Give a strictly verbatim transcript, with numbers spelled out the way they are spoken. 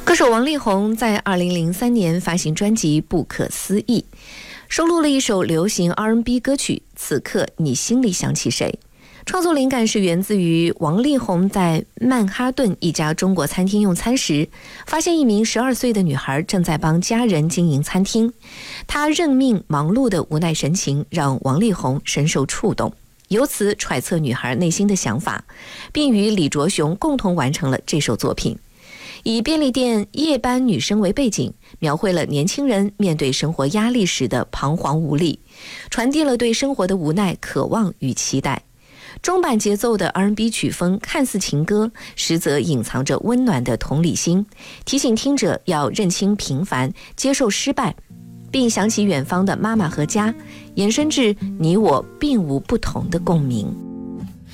歌手王力宏在二零零三年发行专辑《不可思议》，收录了一首流行 R and B 歌曲《此刻你心里想起谁》。创作灵感是源自于王力宏在曼哈顿一家中国餐厅用餐时，发现一名十二岁的女孩正在帮家人经营餐厅，她认命忙碌的无奈神情让王力宏深受触动，由此揣测女孩内心的想法，并与李卓雄共同完成了这首作品。以便利店夜班女生为背景，描绘了年轻人面对生活压力时的彷徨无力，传递了对生活的无奈、渴望与期待。中板节奏的 R and B 曲风看似情歌，实则隐藏着温暖的同理心，提醒听者要认清平凡，接受失败，并想起远方的妈妈和家，延伸至你我并无不同的共鸣。